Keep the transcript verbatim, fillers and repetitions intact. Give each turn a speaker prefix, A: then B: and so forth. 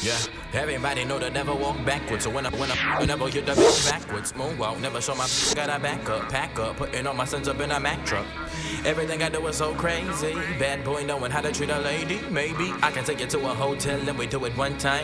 A: Yeah, everybody know to never walk backwards. So when I, when I, whenever you the bitch backwards, moonwalk, never show my got I back up, pack up, putting all my sons up in a Mack truck. Everything I do is so crazy. Bad boy knowing how to treat a lady. Maybe I can take you to a hotel and we do it one time.